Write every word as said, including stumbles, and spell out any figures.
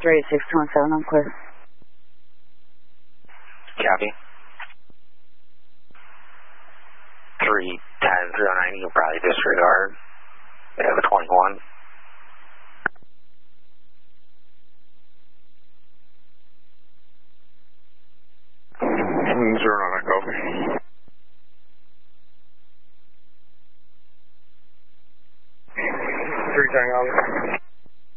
three eight six two one seven, I'm clear. Copy. three ten zero nine, you can probably disregard. They have a twenty-one. Zero nine, copy. Three Tango.